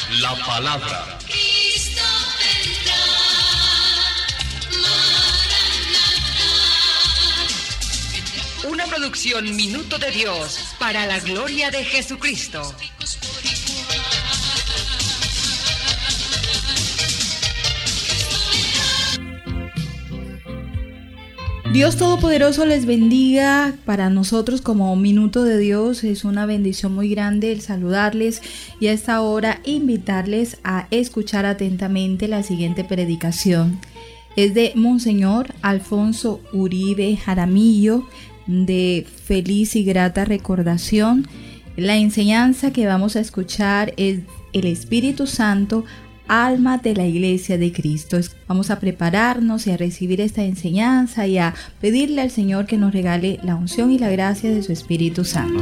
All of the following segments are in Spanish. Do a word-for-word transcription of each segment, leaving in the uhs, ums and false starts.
la palabra. Cristo vendrá, Maranatha. Una producción Minuto de Dios para la gloria de Jesucristo. Dios Todopoderoso les bendiga. Para nosotros como Minuto de Dios es una bendición muy grande el saludarles y a esta hora invitarles a escuchar atentamente la siguiente predicación. Es de Monseñor Alfonso Uribe Jaramillo, de Feliz y Grata Recordación. La enseñanza que vamos a escuchar es el Espíritu Santo, alma de la Iglesia de Cristo. Vamos a prepararnos y a recibir esta enseñanza y a pedirle al Señor que nos regale la unción y la gracia de su Espíritu Santo.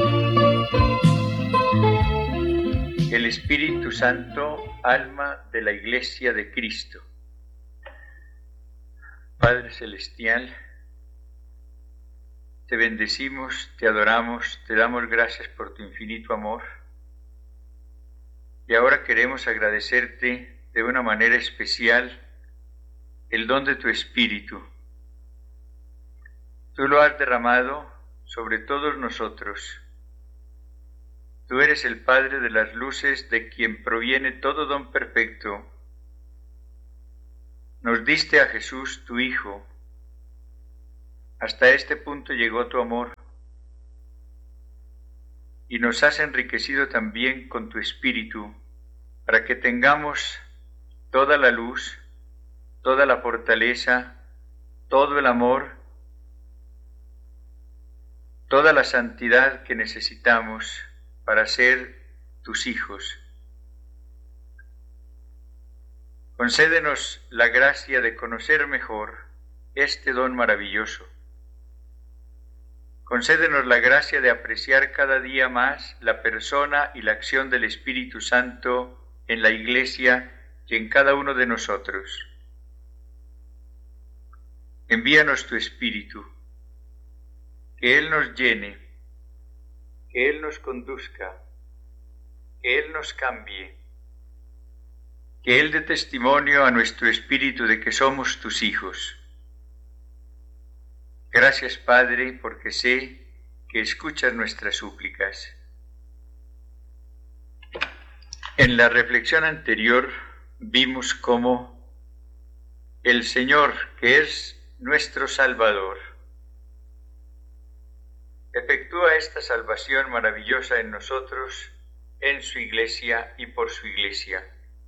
El Espíritu Santo, alma de la Iglesia de Cristo. Padre Celestial, te bendecimos, te adoramos, te damos gracias por tu infinito amor. Y ahora queremos agradecerte de una manera especial el don de tu Espíritu. Tú lo has derramado sobre todos nosotros. Tú eres el Padre de las luces, de quien proviene todo don perfecto. Nos diste a Jesús, tu Hijo. Hasta este punto llegó tu amor. Y nos has enriquecido también con tu Espíritu, para que tengamos toda la luz, toda la fortaleza, todo el amor, toda la santidad que necesitamos para ser tus hijos. Concédenos la gracia de conocer mejor este don maravilloso. Concédenos la gracia de apreciar cada día más la persona y la acción del Espíritu Santo en la Iglesia y en cada uno de nosotros. Envíanos tu Espíritu, que Él nos llene, que Él nos conduzca, que Él nos cambie, que Él dé testimonio a nuestro espíritu de que somos tus hijos. Gracias, Padre, porque sé que escuchas nuestras súplicas. En la reflexión anterior vimos cómo el Señor, que es nuestro Salvador, efectúa esta salvación maravillosa en nosotros, en su Iglesia y por su Iglesia.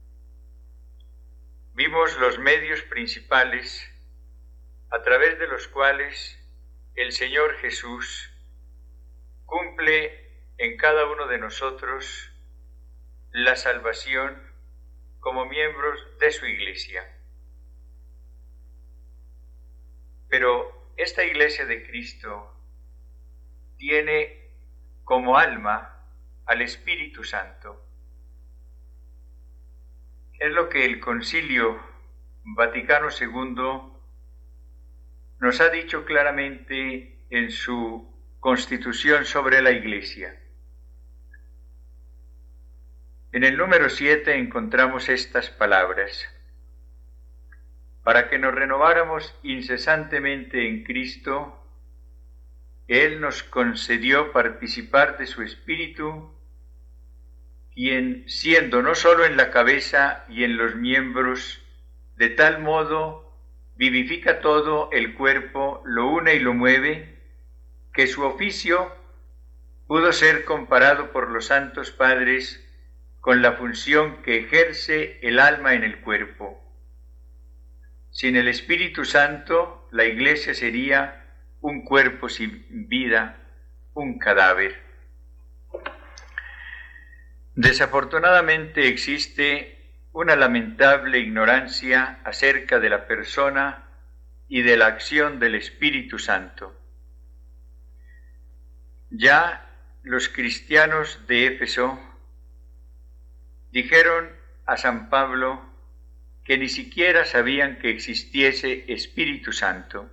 Vimos los medios principales a través de los cuales el Señor Jesús cumple en cada uno de nosotros la salvación como miembros de su Iglesia. Pero esta Iglesia de Cristo tiene como alma al Espíritu Santo. Es lo que el Concilio Vaticano segundo nos ha dicho claramente en su Constitución sobre la Iglesia. En el número siete encontramos estas palabras: para que nos renováramos incesantemente en Cristo, Él nos concedió participar de su Espíritu, quien, siendo no solo en la cabeza y en los miembros, de tal modo vivifica todo el cuerpo, lo une y lo mueve, que su oficio pudo ser comparado por los santos padres con la función que ejerce el alma en el cuerpo. Sin el Espíritu Santo, la Iglesia sería un cuerpo sin vida, un cadáver. Desafortunadamente existe una lamentable ignorancia acerca de la persona y de la acción del Espíritu Santo. Ya los cristianos de Éfeso dijeron a San Pablo que ni siquiera sabían que existiese Espíritu Santo.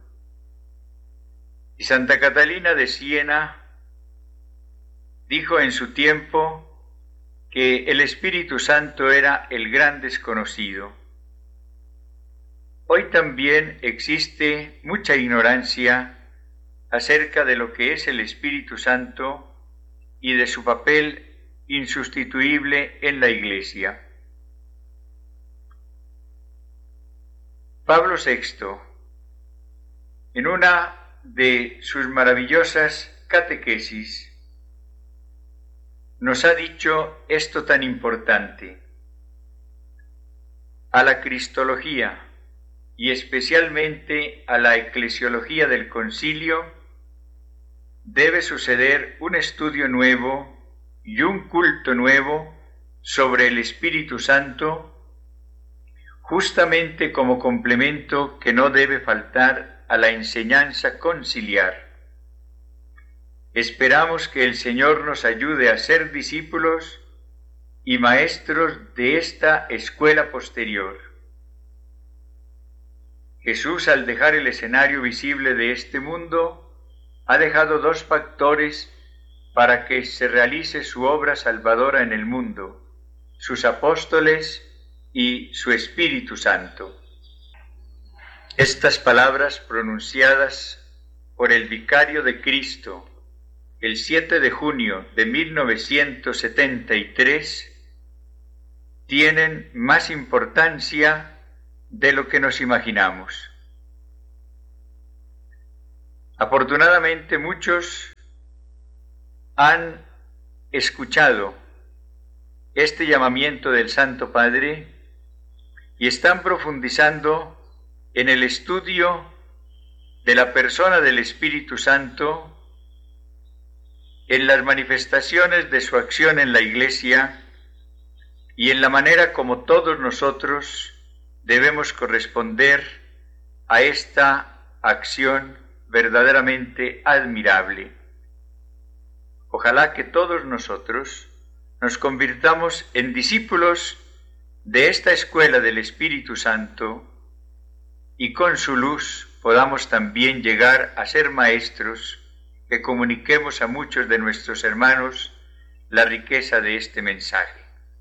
Y Santa Catalina de Siena dijo en su tiempo que el Espíritu Santo era el gran desconocido. Hoy también existe mucha ignorancia acerca de lo que es el Espíritu Santo y de su papel insustituible en la Iglesia. Pablo sexto, en una de sus maravillosas catequesis, nos ha dicho esto tan importante: a la cristología y especialmente a la eclesiología del concilio debe suceder un estudio nuevo y un culto nuevo sobre el Espíritu Santo, justamente como complemento que no debe faltar a la enseñanza conciliar. Esperamos que el Señor nos ayude a ser discípulos y maestros de esta escuela posterior. Jesús, al dejar el escenario visible de este mundo, ha dejado dos factores para que se realice su obra salvadora en el mundo: sus apóstoles y su Espíritu Santo. Estas palabras pronunciadas por el vicario de Cristo el siete de junio de mil novecientos setenta y tres tienen más importancia de lo que nos imaginamos. Afortunadamente muchos han escuchado este llamamiento del Santo Padre y están profundizando en el estudio de la persona del Espíritu Santo, en las manifestaciones de su acción en la Iglesia y en la manera como todos nosotros debemos corresponder a esta acción verdaderamente admirable. Ojalá que todos nosotros nos convirtamos en discípulos de esta escuela del Espíritu Santo y con su luz podamos también llegar a ser maestros que comuniquemos a muchos de nuestros hermanos la riqueza de este mensaje.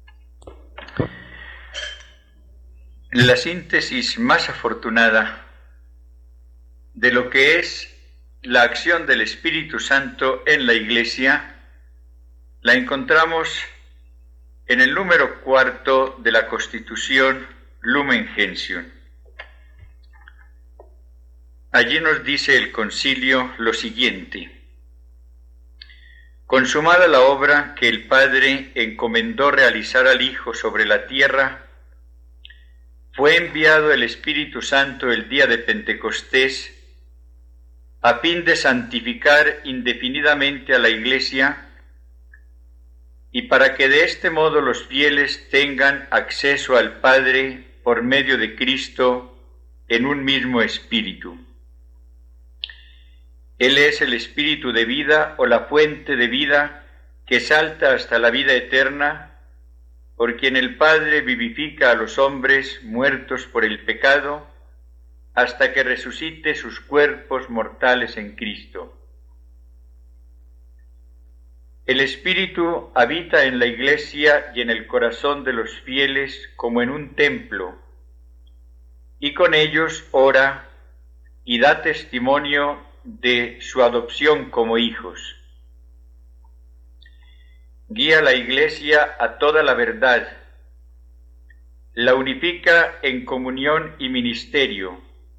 La síntesis más afortunada de lo que es la acción del Espíritu Santo en la Iglesia la encontramos en el número cuarto de la Constitución Lumen Gentium. Allí nos dice el concilio lo siguiente: consumada la obra que el Padre encomendó realizar al Hijo sobre la tierra, fue enviado el Espíritu Santo el día de Pentecostés a fin de santificar indefinidamente a la Iglesia y para que de este modo los fieles tengan acceso al Padre por medio de Cristo en un mismo espíritu. Él es el espíritu de vida o la fuente de vida que salta hasta la vida eterna, por quien el Padre vivifica a los hombres muertos por el pecado, hasta que resucite sus cuerpos mortales en Cristo. El Espíritu habita en la Iglesia y en el corazón de los fieles como en un templo, y con ellos ora y da testimonio de su adopción como hijos. Guía la Iglesia a toda la verdad, la unifica en comunión y ministerio,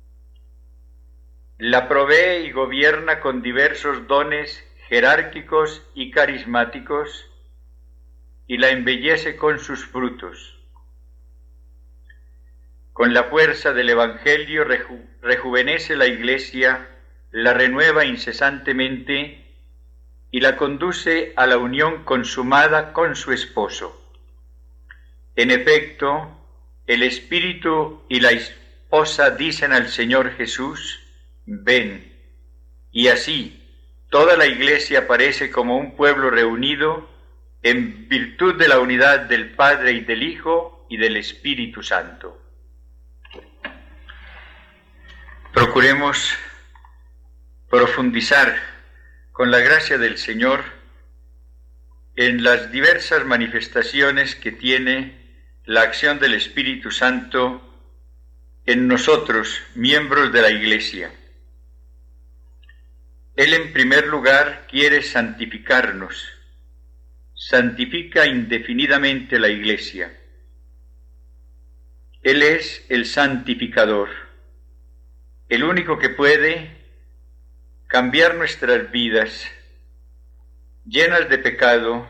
la provee y gobierna con diversos dones jerárquicos y carismáticos, y la embellece con sus frutos. Con la fuerza del Evangelio reju rejuvenece la Iglesia, la renueva incesantemente y la conduce a la unión consumada con su esposo. En efecto, el Espíritu y la esposa dicen al Señor Jesús: ven, y así toda la Iglesia aparece como un pueblo reunido en virtud de la unidad del Padre y del Hijo y del Espíritu Santo. Procuremos profundizar con la gracia del Señor en las diversas manifestaciones que tiene la acción del Espíritu Santo en nosotros, miembros de la Iglesia. Él en primer lugar quiere santificarnos, santifica indefinidamente la Iglesia. Él es el santificador, el único que puede cambiar nuestras vidas llenas de pecado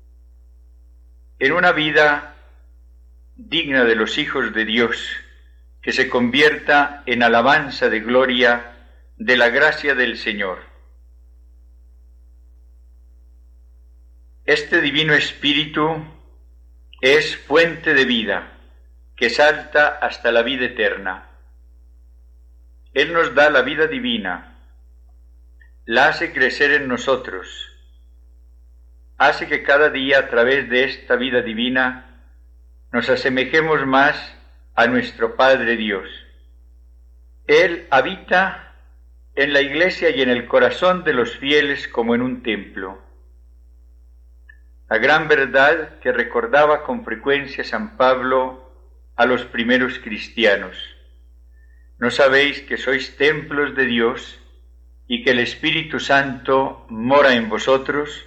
en una vida digna de los hijos de Dios, que se convierta en alabanza de gloria de la gracia del Señor. Este Divino Espíritu es fuente de vida que salta hasta la vida eterna. Él nos da la vida divina, la hace crecer en nosotros, hace que cada día a través de esta vida divina nos asemejemos más a nuestro Padre Dios. Él habita en la Iglesia y en el corazón de los fieles como en un templo. La gran verdad que recordaba con frecuencia San Pablo a los primeros cristianos: ¿no sabéis que sois templos de Dios y que el Espíritu Santo mora en vosotros?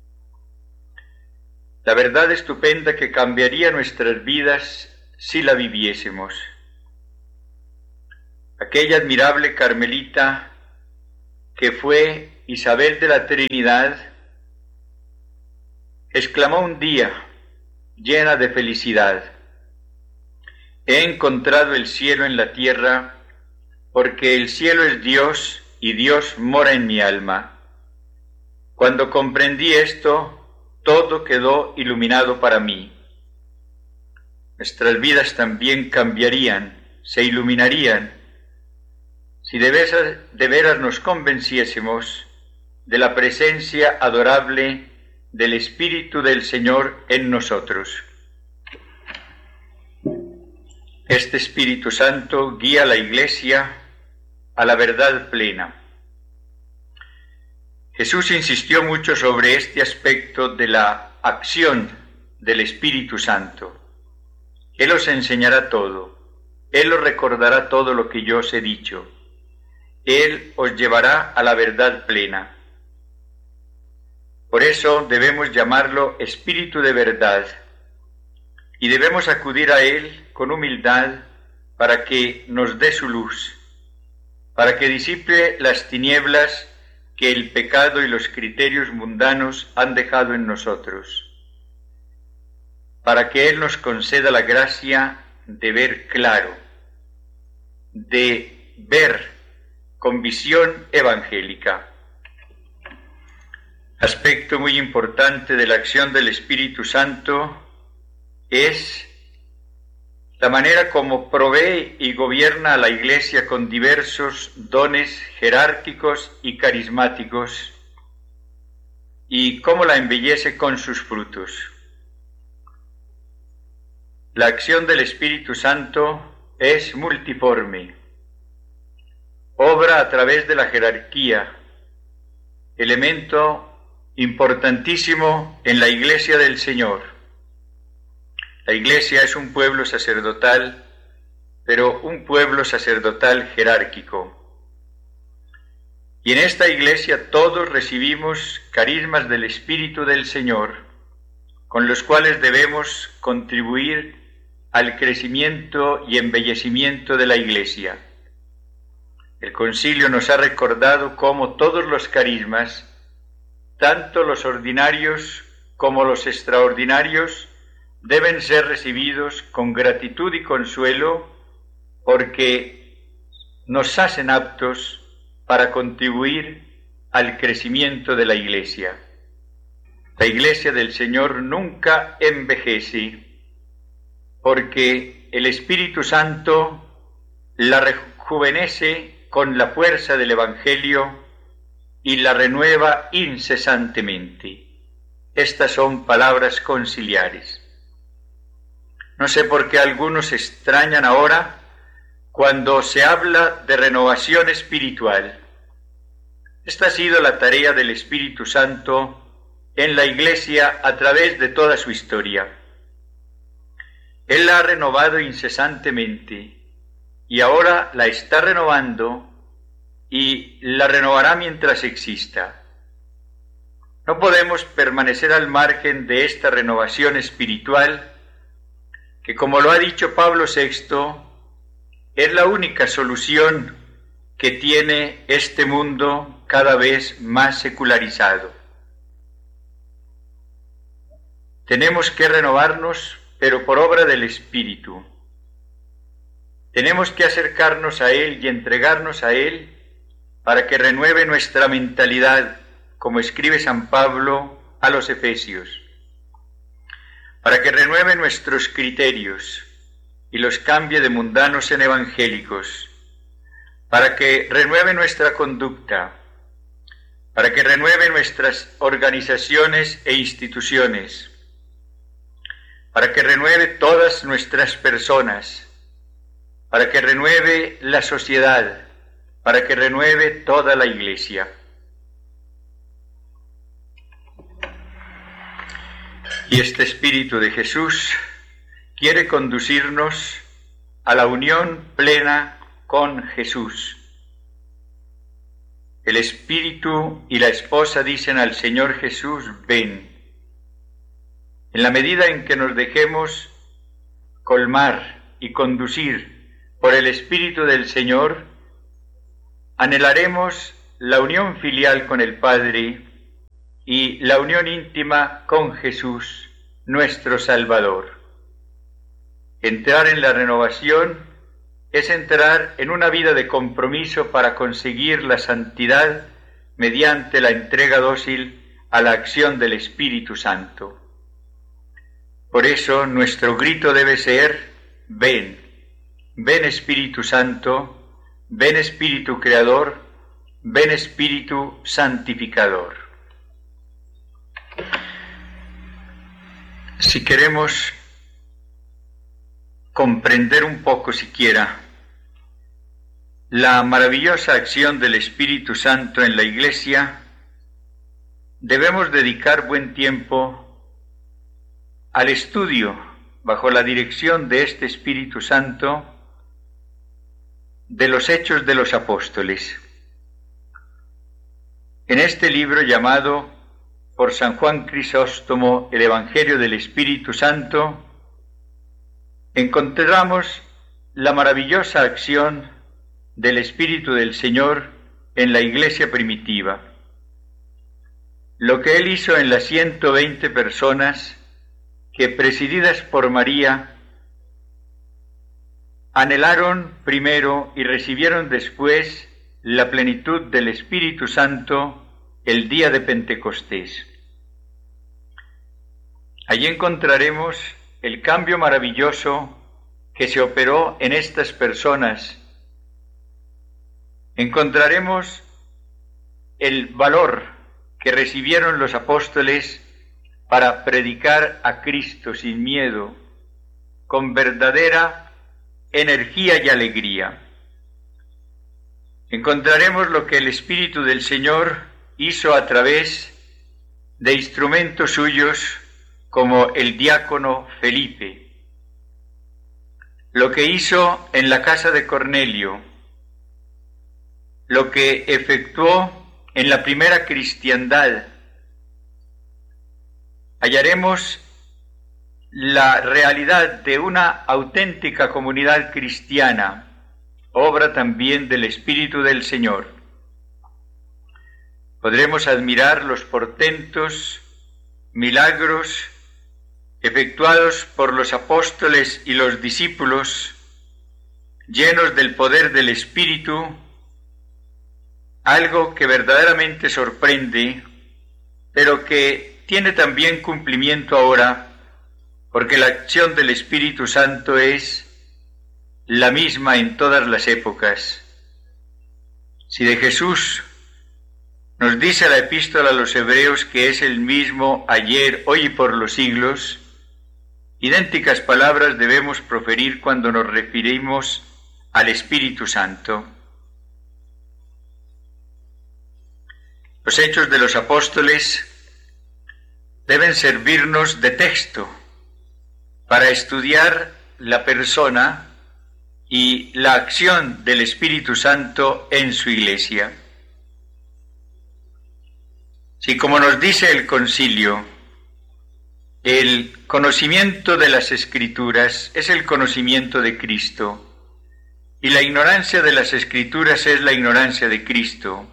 La verdad estupenda que cambiaría nuestras vidas si la viviésemos. Aquella admirable carmelita que fue Isabel de la Trinidad exclamó un día, llena de felicidad: he encontrado el cielo en la tierra, porque el cielo es Dios y Dios mora en mi alma. Cuando comprendí esto, todo quedó iluminado para mí. Nuestras vidas también cambiarían, se iluminarían, si de veras, de veras nos convenciésemos de la presencia adorable del Espíritu del Señor en nosotros. Este Espíritu Santo guía a la Iglesia a la verdad plena. Jesús insistió mucho sobre este aspecto de la acción del Espíritu Santo. Él os enseñará todo, Él os recordará todo lo que yo os he dicho, Él os llevará a la verdad plena. Por eso debemos llamarlo Espíritu de verdad, y debemos acudir a Él con humildad para que nos dé su luz, para que disipe las tinieblas que el pecado y los criterios mundanos han dejado en nosotros, para que Él nos conceda la gracia de ver claro, de ver con visión evangélica. Aspecto muy importante de la acción del Espíritu Santo es la manera como provee y gobierna a la Iglesia con diversos dones jerárquicos y carismáticos, y cómo la embellece con sus frutos. La acción del Espíritu Santo es multiforme, obra a través de la jerarquía, elemento importantísimo en la Iglesia del Señor. La Iglesia es un pueblo sacerdotal, pero un pueblo sacerdotal jerárquico. Y en esta Iglesia todos recibimos carismas del Espíritu del Señor, con los cuales debemos contribuir al crecimiento y embellecimiento de la Iglesia. El Concilio nos ha recordado cómo todos los carismas, tanto los ordinarios como los extraordinarios, deben ser recibidos con gratitud y consuelo, porque nos hacen aptos para contribuir al crecimiento de la Iglesia. La Iglesia del Señor nunca envejece, porque el Espíritu Santo la rejuvenece con la fuerza del Evangelio y la renueva incesantemente. Estas son palabras conciliares. No sé por qué algunos se extrañan ahora cuando se habla de renovación espiritual. Esta ha sido la tarea del Espíritu Santo en la Iglesia a través de toda su historia. Él la ha renovado incesantemente y ahora la está renovando y la renovará mientras exista. No podemos permanecer al margen de esta renovación espiritual que, como lo ha dicho Pablo sexto, es la única solución que tiene este mundo cada vez más secularizado. Tenemos que renovarnos, pero por obra del Espíritu. Tenemos que acercarnos a Él y entregarnos a Él para que renueve nuestra mentalidad, como escribe San Pablo a los Efesios, para que renueve nuestros criterios y los cambie de mundanos en evangélicos, para que renueve nuestra conducta, para que renueve nuestras organizaciones e instituciones, para que renueve todas nuestras personas, para que renueve la sociedad, para que renueve toda la Iglesia. Y este Espíritu de Jesús quiere conducirnos a la unión plena con Jesús. El Espíritu y la esposa dicen al Señor Jesús, ven. En la medida en que nos dejemos colmar y conducir por el Espíritu del Señor, anhelaremos la unión filial con el Padre y la unión íntima con Jesús, nuestro Salvador. Entrar en la renovación es entrar en una vida de compromiso para conseguir la santidad mediante la entrega dócil a la acción del Espíritu Santo. Por eso nuestro grito debe ser, ven, ven Espíritu Santo, ven Espíritu Creador, ven Espíritu Santificador. Si queremos comprender un poco siquiera la maravillosa acción del Espíritu Santo en la Iglesia, debemos dedicar buen tiempo al estudio, bajo la dirección de este Espíritu Santo, de los Hechos de los Apóstoles. En este libro llamado por San Juan Crisóstomo el Evangelio del Espíritu Santo, encontramos la maravillosa acción del Espíritu del Señor en la Iglesia primitiva. Lo que Él hizo en las ciento veinte personas que, presididas por María, anhelaron primero y recibieron después la plenitud del Espíritu Santo el día de Pentecostés. Allí encontraremos el cambio maravilloso que se operó en estas personas. Encontraremos el valor que recibieron los apóstoles para predicar a Cristo sin miedo, con verdadera energía y alegría. Encontraremos lo que el Espíritu del Señor hizo a través de instrumentos suyos como el diácono Felipe, lo que hizo en la casa de Cornelio, lo que efectuó en la primera cristiandad. Hallaremos la realidad de una auténtica comunidad cristiana, obra también del Espíritu del Señor. Podremos admirar los portentos, milagros efectuados por los apóstoles y los discípulos, llenos del poder del Espíritu, algo que verdaderamente sorprende, pero que tiene también cumplimiento ahora, porque la acción del Espíritu Santo es la misma en todas las épocas. Si de Jesús nos dice la epístola a los Hebreos que es el mismo ayer, hoy y por los siglos, idénticas palabras debemos proferir cuando nos referimos al Espíritu Santo. Los Hechos de los Apóstoles deben servirnos de texto para estudiar la persona y la acción del Espíritu Santo en su Iglesia. Si, como nos dice el Concilio, el conocimiento de las Escrituras es el conocimiento de Cristo, y la ignorancia de las Escrituras es la ignorancia de Cristo,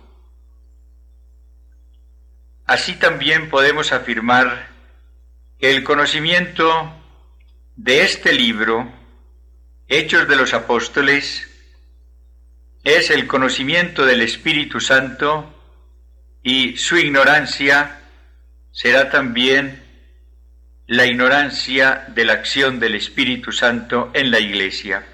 así también podemos afirmar que el conocimiento de este libro, Hechos de los Apóstoles, es el conocimiento del Espíritu Santo, y su ignorancia será también la ignorancia de la acción del Espíritu Santo en la Iglesia.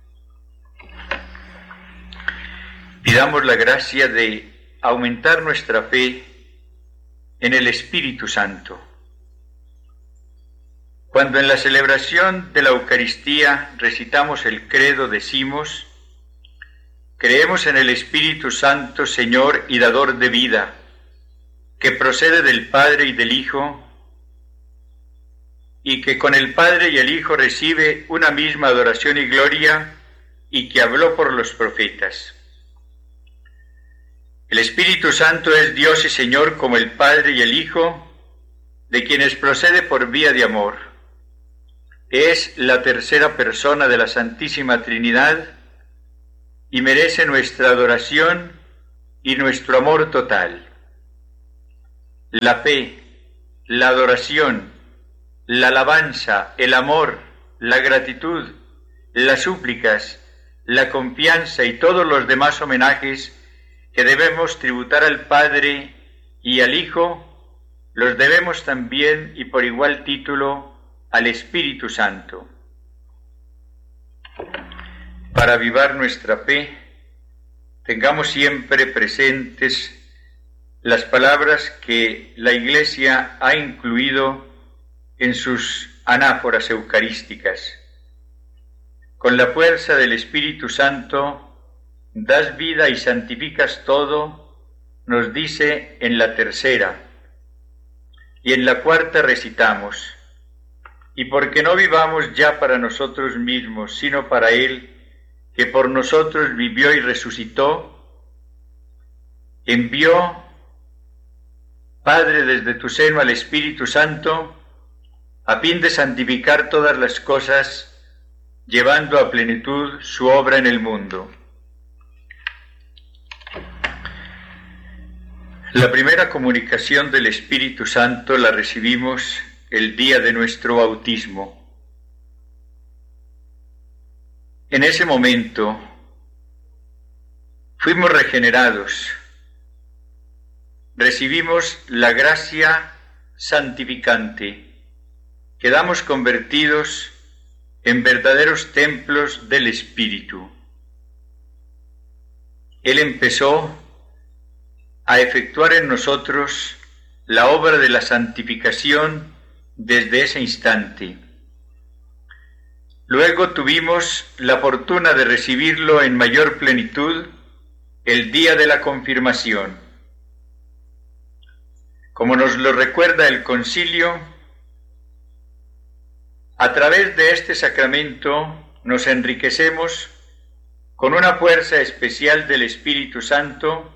Pidamos la gracia de aumentar nuestra fe en el Espíritu Santo. Cuando en la celebración de la Eucaristía recitamos el credo, decimos: creemos en el Espíritu Santo, Señor y dador de vida, que procede del Padre y del Hijo, y que con el Padre y el Hijo recibe una misma adoración y gloria, y que habló por los profetas. El Espíritu Santo es Dios y Señor como el Padre y el Hijo, de quienes procede por vía de amor. Es la tercera persona de la Santísima Trinidad y merece nuestra adoración y nuestro amor total. La fe, la adoración, la alabanza, el amor, la gratitud, las súplicas, la confianza y todos los demás homenajes que debemos tributar al Padre y al Hijo, los debemos también y por igual título al Espíritu Santo. Para avivar nuestra fe, tengamos siempre presentes las palabras que la Iglesia ha incluido en sus anáforas eucarísticas. Con la fuerza del Espíritu Santo das vida y santificas todo, nos dice en la tercera. Y en la cuarta recitamos: y porque no vivamos ya para nosotros mismos, sino para Él, que por nosotros vivió y resucitó, envió, Padre, desde tu seno al Espíritu Santo, a fin de santificar todas las cosas, llevando a plenitud su obra en el mundo. La primera comunicación del Espíritu Santo la recibimos el día de nuestro bautismo. En ese momento fuimos regenerados, recibimos la gracia santificante, quedamos convertidos en verdaderos templos del Espíritu. Él empezó a efectuar en nosotros la obra de la santificación desde ese instante. Luego tuvimos la fortuna de recibirlo en mayor plenitud el día de la confirmación. Como nos lo recuerda el Concilio, a través de este sacramento nos enriquecemos con una fuerza especial del Espíritu Santo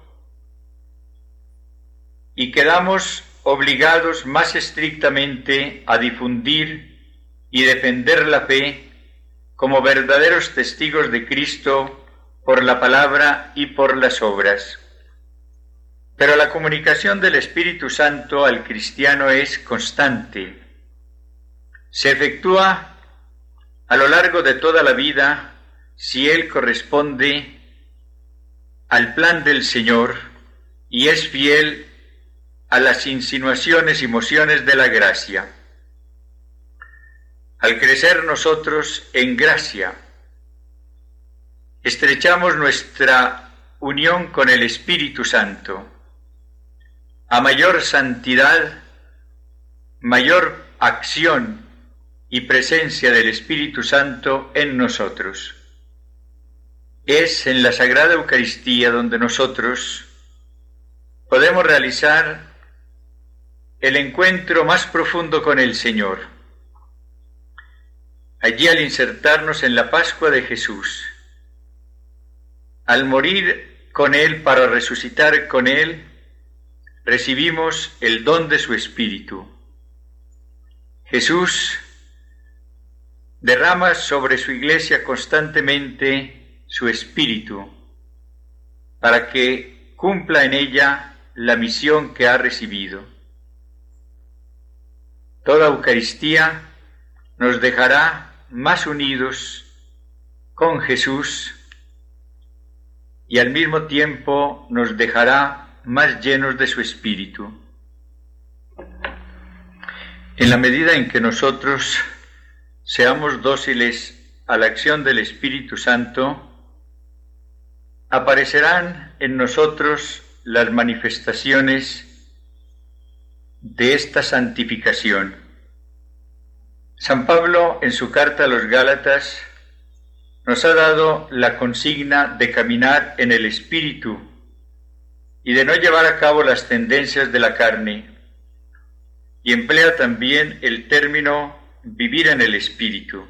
y quedamos obligados más estrictamente a difundir y defender la fe como verdaderos testigos de Cristo por la palabra y por las obras. Pero la comunicación del Espíritu Santo al cristiano es constante. Se efectúa a lo largo de toda la vida si él corresponde al plan del Señor y es fiel a las insinuaciones y mociones de la gracia. Al crecer nosotros en gracia, estrechamos nuestra unión con el Espíritu Santo. A mayor santidad, mayor acción y presencia del Espíritu Santo en nosotros. Es en la Sagrada Eucaristía donde nosotros podemos realizar el encuentro más profundo con el Señor. Allí, al insertarnos en la Pascua de Jesús, al morir con Él para resucitar con Él, recibimos el don de su Espíritu. Jesús derrama sobre su Iglesia constantemente su Espíritu para que cumpla en ella la misión que ha recibido. Toda Eucaristía nos dejará más unidos con Jesús y al mismo tiempo nos dejará más llenos de su Espíritu. En la medida en que nosotros seamos dóciles a la acción del Espíritu Santo, aparecerán en nosotros las manifestaciones de esta santificación. San Pablo, en su carta a los Gálatas, nos ha dado la consigna de caminar en el Espíritu y de no llevar a cabo las tendencias de la carne, y emplea también el término vivir en el Espíritu.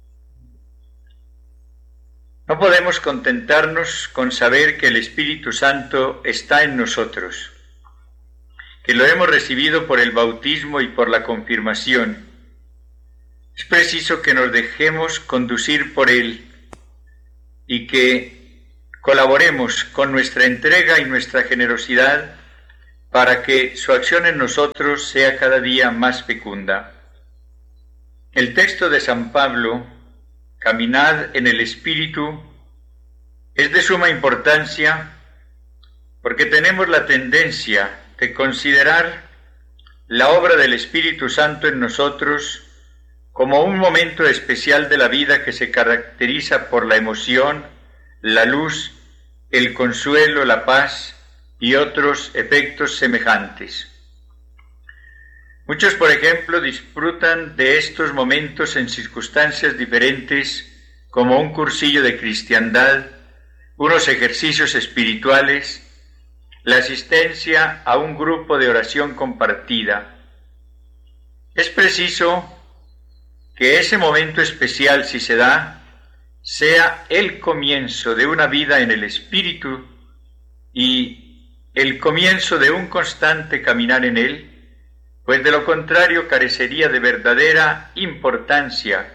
No podemos contentarnos con saber que el Espíritu Santo está en nosotros, que lo hemos recibido por el bautismo y por la confirmación. Es preciso que nos dejemos conducir por Él y que colaboremos con nuestra entrega y nuestra generosidad para que su acción en nosotros sea cada día más fecunda. El texto de San Pablo, caminad en el Espíritu, es de suma importancia porque tenemos la tendencia de considerar la obra del Espíritu Santo en nosotros como un momento especial de la vida que se caracteriza por la emoción, la luz, el consuelo, la paz y otros efectos semejantes. Muchos, por ejemplo, disfrutan de estos momentos en circunstancias diferentes, como un cursillo de cristiandad, unos ejercicios espirituales, la asistencia a un grupo de oración compartida. Es preciso que ese momento especial, si se da, sea el comienzo de una vida en el Espíritu y el comienzo de un constante caminar en él, pues de lo contrario carecería de verdadera importancia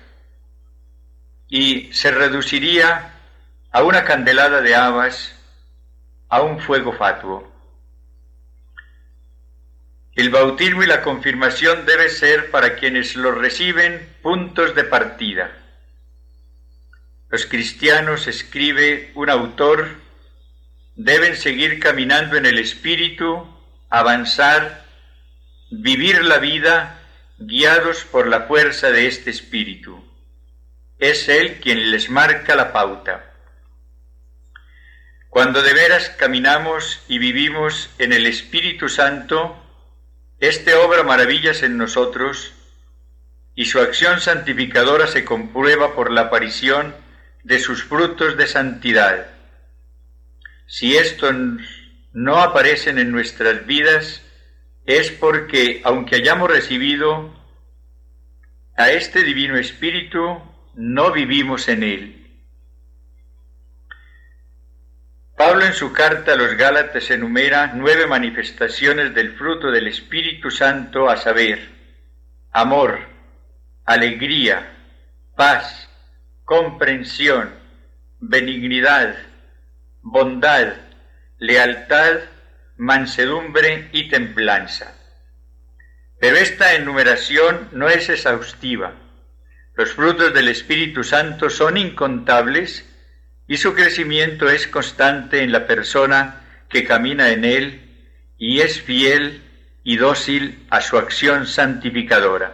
y se reduciría a una candelada de habas, a un fuego fatuo. El bautismo y la confirmación debe ser para quienes lo reciben puntos de partida. Los cristianos, escribe un autor, deben seguir caminando en el Espíritu, avanzar, vivir la vida guiados por la fuerza de este Espíritu. Es Él quien les marca la pauta. Cuando de veras caminamos y vivimos en el Espíritu Santo, éste obra maravillas en nosotros y su acción santificadora se comprueba por la aparición de sus frutos de santidad. Si estos no aparecen en nuestras vidas, es porque, aunque hayamos recibido a este Divino Espíritu, no vivimos en él. Pablo en su carta a los Gálatas enumera nueve manifestaciones del fruto del Espíritu Santo, a saber, amor, alegría, paz, comprensión, benignidad, bondad, lealtad, mansedumbre y templanza. Pero esta enumeración no es exhaustiva. Los frutos del Espíritu Santo son incontables y su crecimiento es constante en la persona que camina en él y es fiel y dócil a su acción santificadora.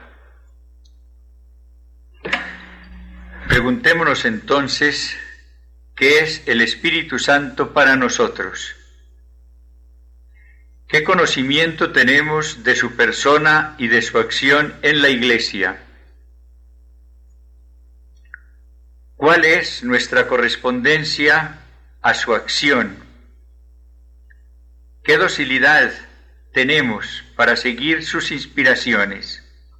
Preguntémonos entonces, ¿qué es el Espíritu Santo para nosotros? ¿Qué conocimiento tenemos de su persona y de su acción en la Iglesia? ¿Cuál es nuestra correspondencia a su acción? ¿Qué docilidad tenemos para seguir sus inspiraciones?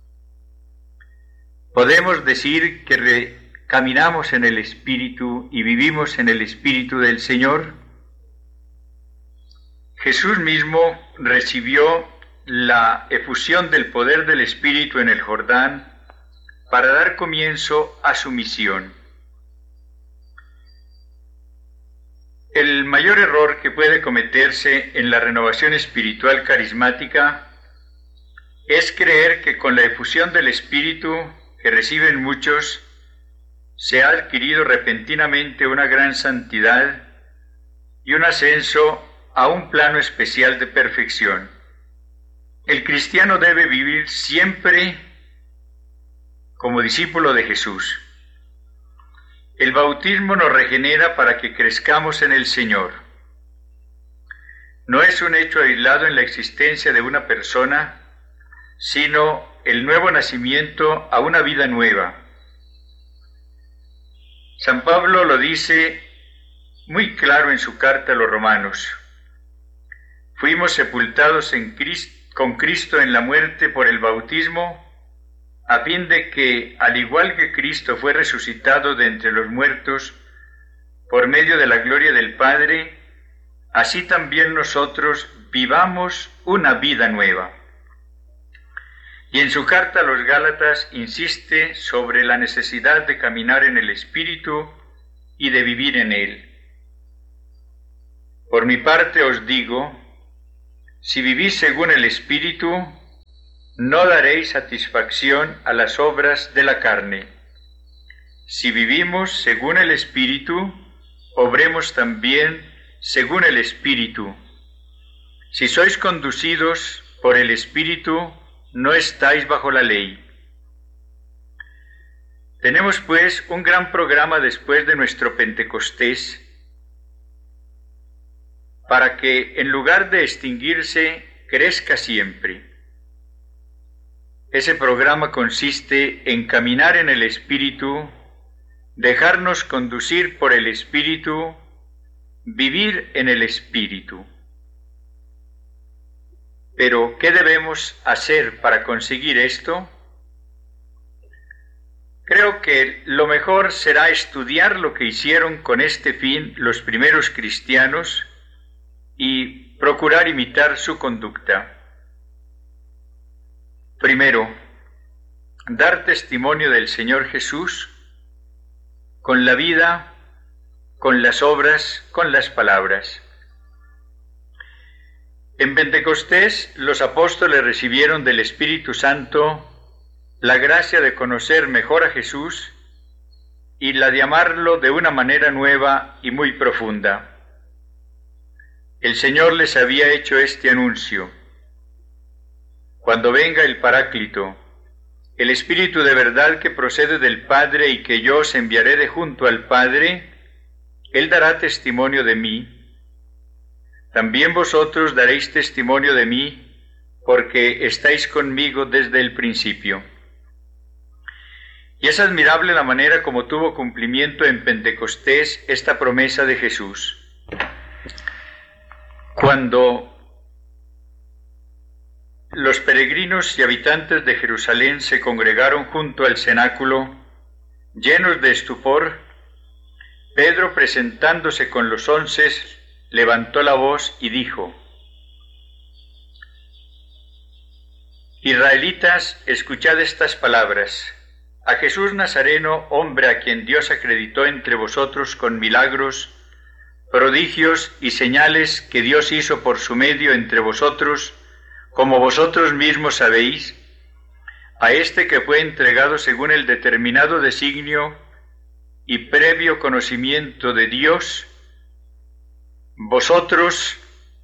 ¿Podemos decir que re- caminamos en el Espíritu y vivimos en el Espíritu del Señor? Jesús mismo recibió la efusión del poder del Espíritu en el Jordán para dar comienzo a su misión. El mayor error que puede cometerse en la renovación espiritual carismática es creer que con la efusión del Espíritu que reciben muchos se ha adquirido repentinamente una gran santidad y un ascenso a un plano especial de perfección. El cristiano debe vivir siempre como discípulo de Jesús. El bautismo nos regenera para que crezcamos en el Señor. No es un hecho aislado en la existencia de una persona, sino el nuevo nacimiento a una vida nueva. San Pablo lo dice muy claro en su carta a los romanos. Fuimos sepultados en Cristo, con Cristo en la muerte por el bautismo, a fin de que, al igual que Cristo fue resucitado de entre los muertos por medio de la gloria del Padre, así también nosotros vivamos una vida nueva. Y en su carta a los Gálatas insiste sobre la necesidad de caminar en el Espíritu y de vivir en él. Por mi parte os digo, si vivís según el Espíritu, no daréis satisfacción a las obras de la carne. Si vivimos según el Espíritu, obremos también según el Espíritu. Si sois conducidos por el Espíritu, no estáis bajo la ley. Tenemos pues un gran programa después de nuestro Pentecostés, para que en lugar de extinguirse, crezca siempre. Ese programa consiste en caminar en el Espíritu, dejarnos conducir por el Espíritu, vivir en el Espíritu. Pero, ¿qué debemos hacer para conseguir esto? Creo que lo mejor será estudiar lo que hicieron con este fin los primeros cristianos y procurar imitar su conducta. Primero, dar testimonio del Señor Jesús con la vida, con las obras, con las palabras. En Pentecostés los apóstoles recibieron del Espíritu Santo la gracia de conocer mejor a Jesús y la de amarlo de una manera nueva y muy profunda. El Señor les había hecho este anuncio: cuando venga el Paráclito, el Espíritu de verdad que procede del Padre y que yo os enviaré de junto al Padre, Él dará testimonio de mí. También vosotros daréis testimonio de mí, porque estáis conmigo desde el principio. Y es admirable la manera como tuvo cumplimiento en Pentecostés esta promesa de Jesús. Cuando los peregrinos y habitantes de Jerusalén se congregaron junto al cenáculo, llenos de estupor, Pedro, presentándose con los once, levantó la voz y dijo: Israelitas, escuchad estas palabras. A Jesús Nazareno, hombre a quien Dios acreditó entre vosotros con milagros, prodigios y señales que Dios hizo por su medio entre vosotros, como vosotros mismos sabéis, a este que fue entregado según el determinado designio y previo conocimiento de Dios, vosotros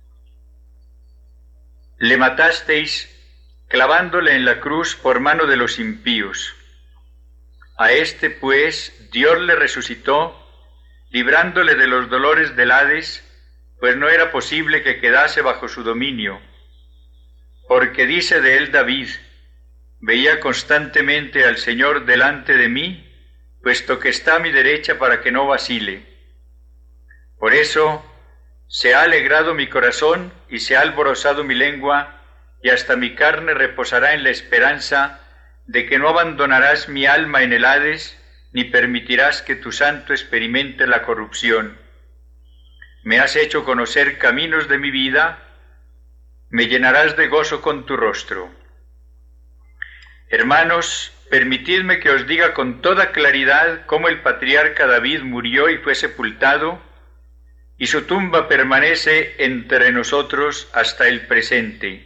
le matasteis clavándole en la cruz por mano de los impíos. A este, pues, Dios le resucitó, librándole de los dolores del Hades, pues no era posible que quedase bajo su dominio. Porque dice de él David: veía constantemente al Señor delante de mí, puesto que está a mi derecha para que no vacile. Por eso se ha alegrado mi corazón y se ha alborozado mi lengua, y hasta mi carne reposará en la esperanza de que no abandonarás mi alma en el Hades, ni permitirás que tu santo experimente la corrupción. Me has hecho conocer caminos de mi vida, me llenarás de gozo con tu rostro. Hermanos, permitidme que os diga con toda claridad cómo el patriarca David murió y fue sepultado, y su tumba permanece entre nosotros hasta el presente.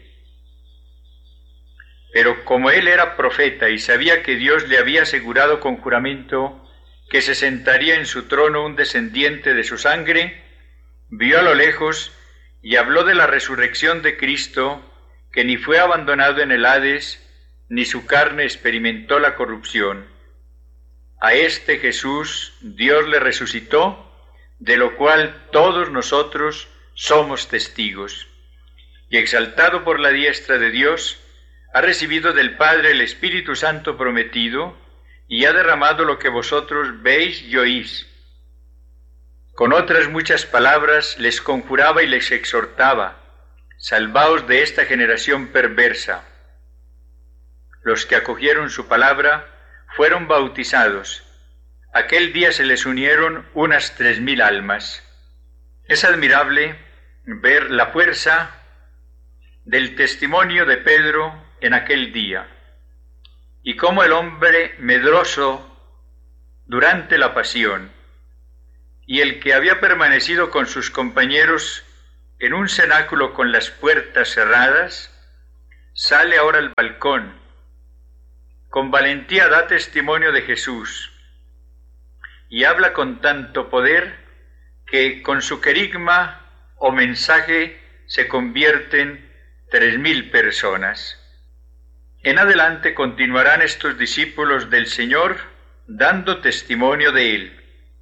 Pero como él era profeta y sabía que Dios le había asegurado con juramento que se sentaría en su trono un descendiente de su sangre, vio a lo lejos y habló de la resurrección de Cristo, que ni fue abandonado en el Hades, ni su carne experimentó la corrupción. A este Jesús Dios le resucitó, de lo cual todos nosotros somos testigos. Y exaltado por la diestra de Dios, ha recibido del Padre el Espíritu Santo prometido, y ha derramado lo que vosotros veis y oís. Con otras muchas palabras les conjuraba y les exhortaba: salvaos de esta generación perversa. Los que acogieron su palabra fueron bautizados. Aquel día se les unieron unas tres mil almas. Es admirable ver la fuerza del testimonio de Pedro en aquel día, y cómo el hombre medroso durante la pasión, y el que había permanecido con sus compañeros en un cenáculo con las puertas cerradas, sale ahora al balcón, con valentía da testimonio de Jesús, y habla con tanto poder que con su querigma o mensaje se convierten tres mil personas. En adelante continuarán estos discípulos del Señor dando testimonio de Él.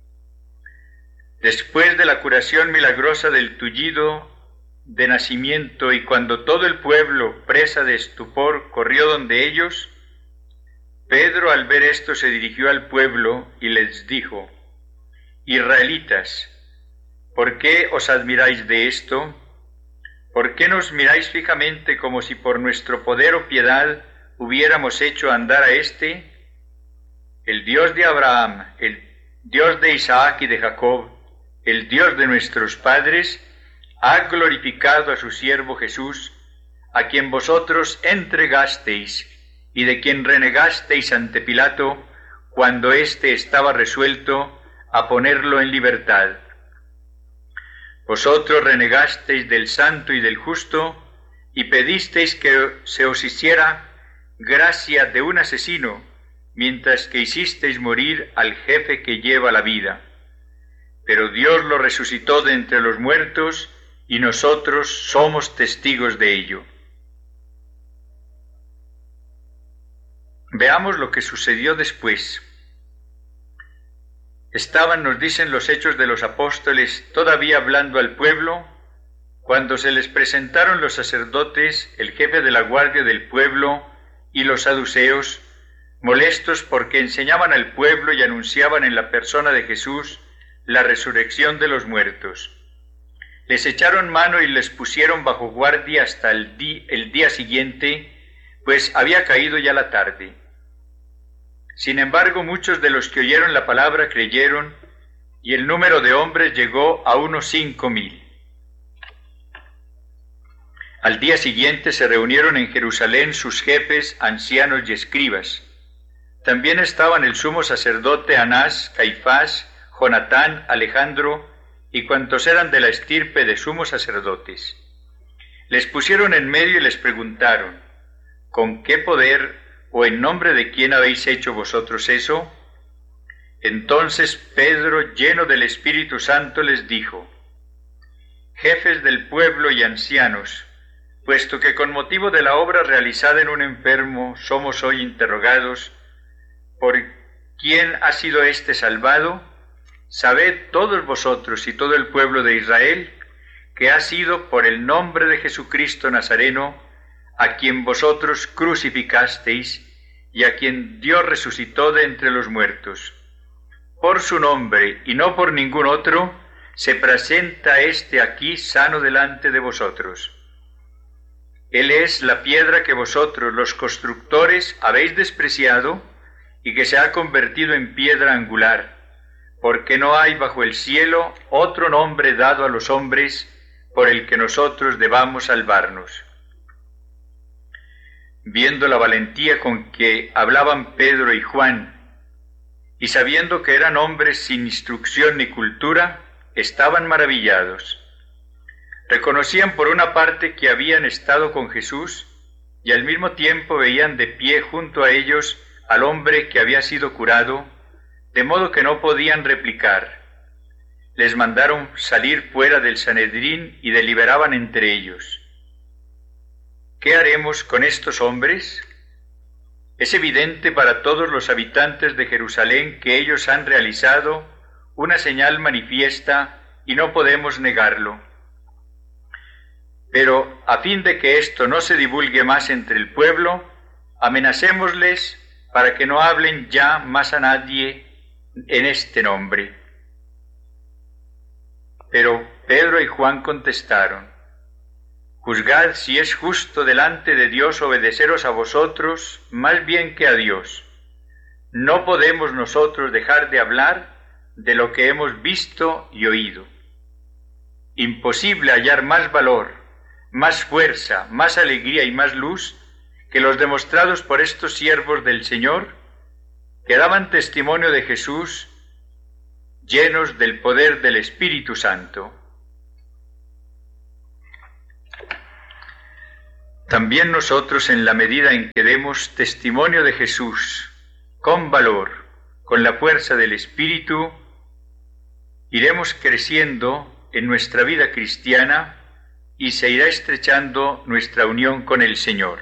Después de la curación milagrosa del tullido de nacimiento y cuando todo el pueblo, presa de estupor, corrió donde ellos, Pedro al ver esto se dirigió al pueblo y les dijo: Israelitas, ¿por qué os admiráis de esto? ¿Por qué nos miráis fijamente como si por nuestro poder o piedad hubiéramos hecho andar a éste? El Dios de Abraham, el Dios de Isaac y de Jacob, el Dios de nuestros padres, ha glorificado a su siervo Jesús, a quien vosotros entregasteis y de quien renegasteis ante Pilato cuando éste estaba resuelto a ponerlo en libertad. Vosotros renegasteis del santo y del justo y pedisteis que se os hiciera gracia de un asesino, mientras que hicisteis morir al jefe que lleva la vida. Pero Dios lo resucitó de entre los muertos y nosotros somos testigos de ello. Veamos lo que sucedió después. Estaban, nos dicen los Hechos de los Apóstoles, todavía hablando al pueblo, cuando se les presentaron los sacerdotes, el jefe de la guardia del pueblo y los saduceos, molestos porque enseñaban al pueblo y anunciaban en la persona de Jesús la resurrección de los muertos. Les echaron mano y les pusieron bajo guardia hasta el, di- el día siguiente, pues había caído ya la tarde. Sin embargo, muchos de los que oyeron la palabra creyeron, y el número de hombres llegó a unos cinco mil. Al día siguiente se reunieron en Jerusalén sus jefes, ancianos y escribas. También estaban el sumo sacerdote Anás, Caifás, Jonatán, Alejandro y cuantos eran de la estirpe de sumos sacerdotes. Les pusieron en medio y les preguntaron: ¿con qué poder o en nombre de quién habéis hecho vosotros eso? Entonces Pedro, lleno del Espíritu Santo, les dijo: jefes del pueblo y ancianos, puesto que con motivo de la obra realizada en un enfermo somos hoy interrogados, ¿por quién ha sido éste salvado? Sabed todos vosotros y todo el pueblo de Israel que ha sido por el nombre de Jesucristo Nazareno, a quien vosotros crucificasteis y a quien Dios resucitó de entre los muertos. Por su nombre y no por ningún otro se presenta éste aquí sano delante de vosotros. Él es la piedra que vosotros, los constructores, habéis despreciado y que se ha convertido en piedra angular, porque no hay bajo el cielo otro nombre dado a los hombres por el que nosotros debamos salvarnos. Viendo la valentía con que hablaban Pedro y Juan, y sabiendo que eran hombres sin instrucción ni cultura, estaban maravillados. Reconocían por una parte que habían estado con Jesús, y al mismo tiempo veían de pie junto a ellos al hombre que había sido curado, de modo que no podían replicar. Les mandaron salir fuera del Sanedrín y deliberaban entre ellos: ¿qué haremos con estos hombres? Es evidente para todos los habitantes de Jerusalén que ellos han realizado una señal manifiesta y no podemos negarlo. Pero a fin de que esto no se divulgue más entre el pueblo, amenacémosles para que no hablen ya más a nadie en este nombre. Pero Pedro y Juan contestaron: juzgad si es justo delante de Dios obedeceros a vosotros más bien que a Dios. No podemos nosotros dejar de hablar de lo que hemos visto y oído. Imposible hallar más valor, más fuerza, más alegría y más luz que los demostrados por estos siervos del Señor, que daban testimonio de Jesús, llenos del poder del Espíritu Santo. También nosotros, en la medida en que demos testimonio de Jesús, con valor, con la fuerza del Espíritu, iremos creciendo en nuestra vida cristiana y se irá estrechando nuestra unión con el Señor.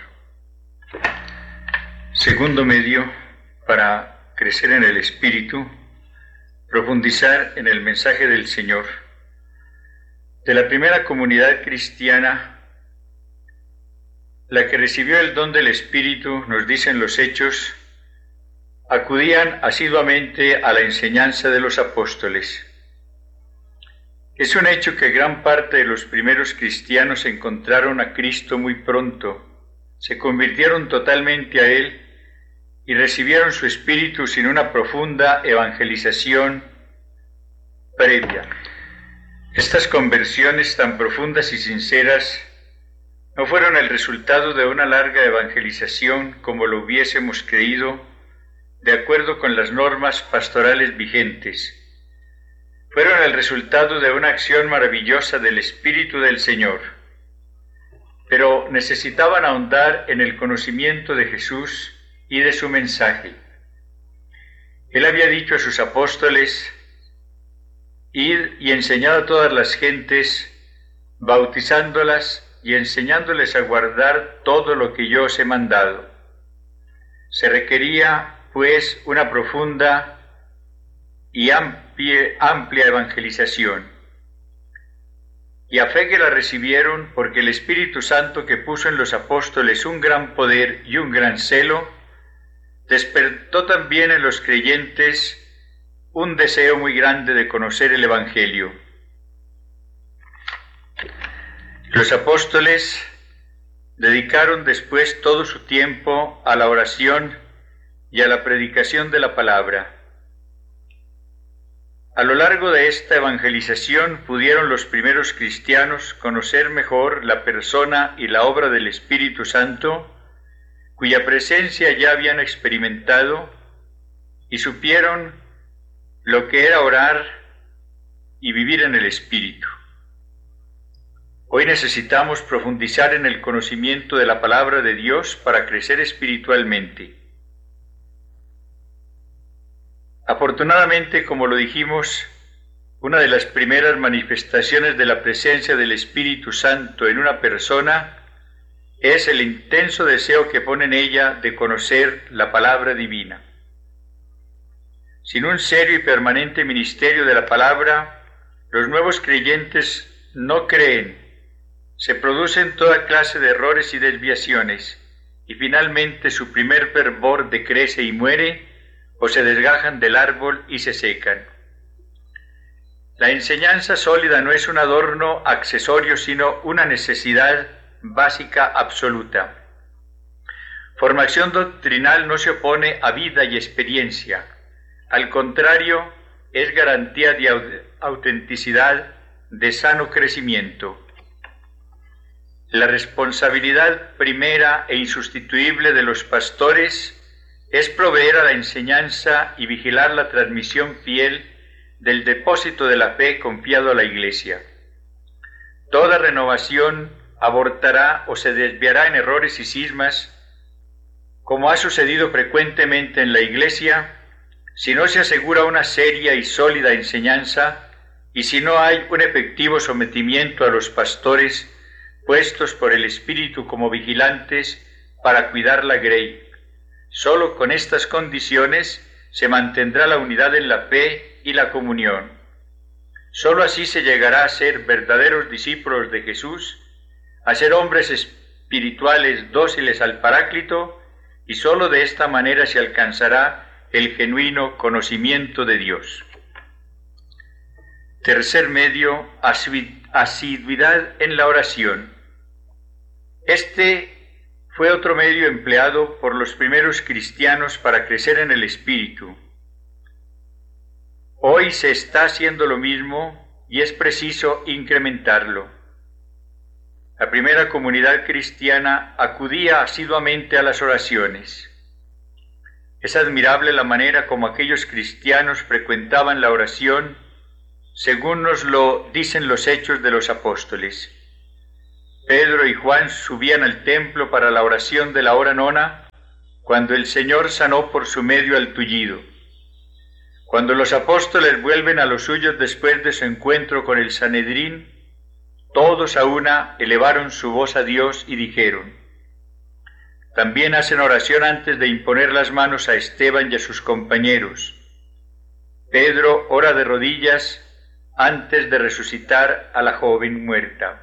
Segundo medio para crecer en el Espíritu: profundizar en el mensaje del Señor. De la primera comunidad cristiana, la que recibió el don del Espíritu, nos dicen los Hechos, acudían asiduamente a la enseñanza de los apóstoles. Es un hecho que gran parte de los primeros cristianos encontraron a Cristo muy pronto, se convirtieron totalmente a Él y recibieron su Espíritu sin una profunda evangelización previa. Estas conversiones tan profundas y sinceras no fueron el resultado de una larga evangelización como lo hubiésemos creído, de acuerdo con las normas pastorales vigentes. Fueron el resultado de una acción maravillosa del Espíritu del Señor. Pero necesitaban ahondar en el conocimiento de Jesús y de su mensaje. Él había dicho a sus apóstoles: id y enseñad a todas las gentes, bautizándolas y enseñándoles a guardar todo lo que yo os he mandado. Se requería, pues, una profunda y amplia, amplia evangelización. Y a fe que la recibieron, porque el Espíritu Santo, que puso en los apóstoles un gran poder y un gran celo, despertó también en los creyentes un deseo muy grande de conocer el Evangelio. Los apóstoles dedicaron después todo su tiempo a la oración y a la predicación de la palabra. A lo largo de esta evangelización pudieron los primeros cristianos conocer mejor la persona y la obra del Espíritu Santo, cuya presencia ya habían experimentado, y supieron lo que era orar y vivir en el Espíritu. Hoy necesitamos profundizar en el conocimiento de la palabra de Dios para crecer espiritualmente. Afortunadamente, como lo dijimos, una de las primeras manifestaciones de la presencia del Espíritu Santo en una persona es el intenso deseo que pone en ella de conocer la palabra divina. Sin un serio y permanente ministerio de la palabra, los nuevos creyentes no creen, se producen toda clase de errores y desviaciones, y finalmente su primer fervor decrece y muere, o se desgajan del árbol y se secan. La enseñanza sólida no es un adorno accesorio, sino una necesidad básica absoluta. Formación doctrinal no se opone a vida y experiencia. Al contrario, es garantía de autenticidad, de sano crecimiento. La responsabilidad primera e insustituible de los pastores es proveer a la enseñanza y vigilar la transmisión fiel del depósito de la fe confiado a la Iglesia. Toda renovación abortará o se desviará en errores y cismas, como ha sucedido frecuentemente en la Iglesia, si no se asegura una seria y sólida enseñanza y si no hay un efectivo sometimiento a los pastores puestos por el Espíritu como vigilantes para cuidar la grey. Solo con estas condiciones se mantendrá la unidad en la fe y la comunión. Solo así se llegará a ser verdaderos discípulos de Jesús, a ser hombres espirituales dóciles al Paráclito, y solo de esta manera se alcanzará el genuino conocimiento de Dios. Tercer medio, asiduidad en la oración. Este fue otro medio empleado por los primeros cristianos para crecer en el Espíritu. Hoy se está haciendo lo mismo y es preciso incrementarlo. La primera comunidad cristiana acudía asiduamente a las oraciones. Es admirable la manera como aquellos cristianos frecuentaban la oración, según nos lo dicen los Hechos de los Apóstoles. Pedro y Juan subían al templo para la oración de la hora nona, cuando el Señor sanó por su medio al tullido. Cuando los apóstoles vuelven a los suyos después de su encuentro con el Sanedrín, todos a una elevaron su voz a Dios y dijeron: también hacen oración antes de imponer las manos a Esteban y a sus compañeros. Pedro ora de rodillas antes de resucitar a la joven muerta.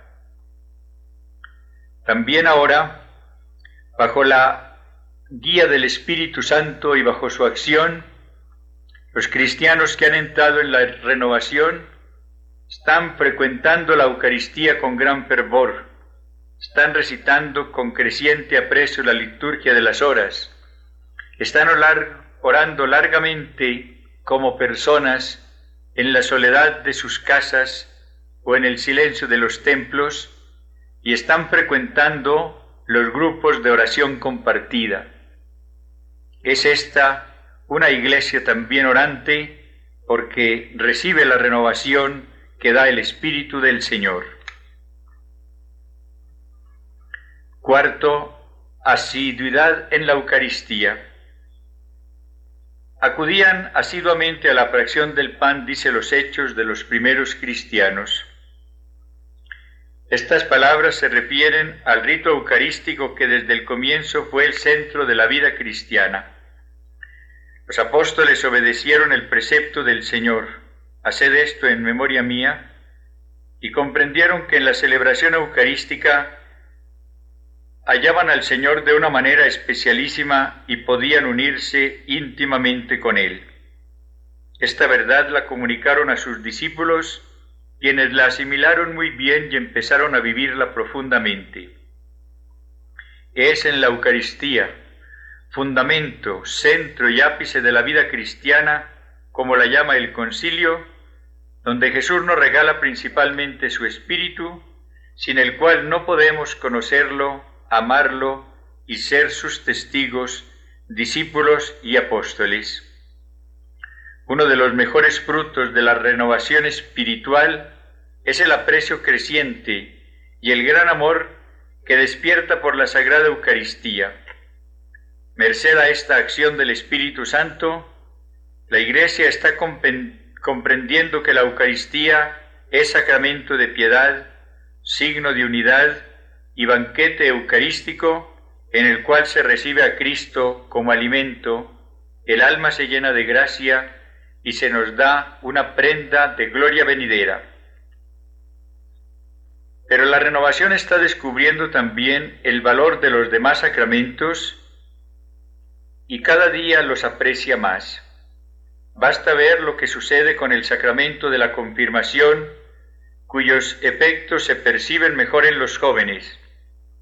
También ahora, bajo la guía del Espíritu Santo y bajo su acción, los cristianos que han entrado en la renovación están frecuentando la Eucaristía con gran fervor, están recitando con creciente aprecio la liturgia de las horas, están orando largamente como personas en la soledad de sus casas o en el silencio de los templos, y están frecuentando los grupos de oración compartida. Es esta una iglesia también orante, porque recibe la renovación que da el Espíritu del Señor. Cuarto, asiduidad en la Eucaristía. Acudían asiduamente a la fracción del pan, dice los Hechos de los primeros cristianos. Estas palabras se refieren al rito eucarístico que desde el comienzo fue el centro de la vida cristiana. Los apóstoles obedecieron el precepto del Señor: haced esto en memoria mía, y comprendieron que en la celebración eucarística hallaban al Señor de una manera especialísima y podían unirse íntimamente con Él. Esta verdad la comunicaron a sus discípulos, quienes la asimilaron muy bien y empezaron a vivirla profundamente. Es en la Eucaristía, fundamento, centro y ápice de la vida cristiana, como la llama el Concilio, donde Jesús nos regala principalmente su Espíritu, sin el cual no podemos conocerlo, amarlo y ser sus testigos, discípulos y apóstoles. Uno de los mejores frutos de la renovación espiritual es el aprecio creciente y el gran amor que despierta por la Sagrada Eucaristía. Merced a esta acción del Espíritu Santo, la Iglesia está comprendiendo que la Eucaristía es sacramento de piedad, signo de unidad y banquete eucarístico en el cual se recibe a Cristo como alimento, el alma se llena de gracia y se nos da una prenda de gloria venidera. Pero la renovación está descubriendo también el valor de los demás sacramentos y cada día los aprecia más. Basta ver lo que sucede con el sacramento de la confirmación, cuyos efectos se perciben mejor en los jóvenes.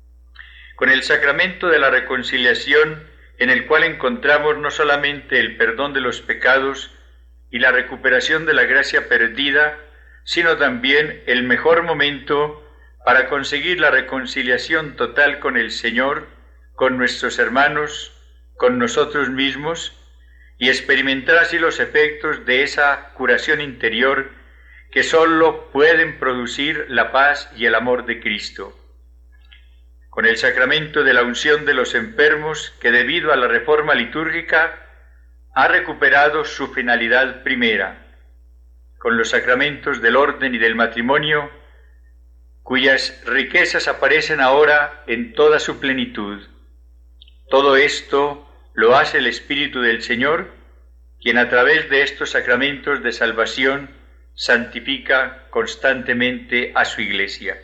con el sacramento de la reconciliación, en el cual encontramos no solamente el perdón de los pecados y la recuperación de la gracia perdida, sino también el mejor momento para conseguir la reconciliación total con el Señor, con nuestros hermanos, con nosotros mismos, y experimentar así los efectos de esa curación interior que sólo pueden producir la paz y el amor de Cristo. Con el sacramento de la unción de los enfermos, que debido a la reforma litúrgica ha recuperado su finalidad primera. Con los sacramentos del orden y del matrimonio, cuyas riquezas aparecen ahora en toda su plenitud. Todo esto lo hace el Espíritu del Señor, quien a través de estos sacramentos de salvación santifica constantemente a su Iglesia.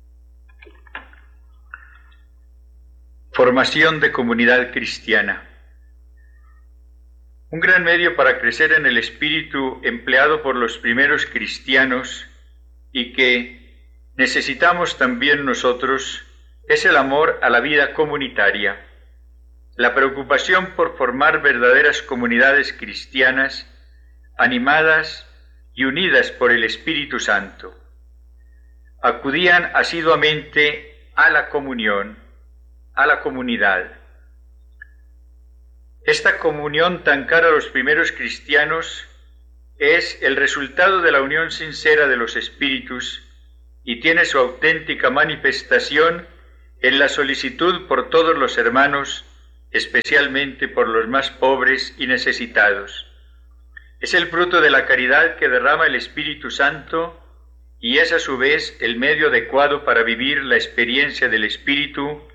Formación de comunidad cristiana. Un gran medio para crecer en el espíritu empleado por los primeros cristianos y que necesitamos también nosotros es el amor a la vida comunitaria, la preocupación por formar verdaderas comunidades cristianas animadas y unidas por el Espíritu Santo. Acudían asiduamente a la comunión, a la comunidad. Esta comunión tan cara a los primeros cristianos es el resultado de la unión sincera de los espíritus y tiene su auténtica manifestación en la solicitud por todos los hermanos, especialmente por los más pobres y necesitados. Es el fruto de la caridad que derrama el Espíritu Santo y es a su vez el medio adecuado para vivir la experiencia del Espíritu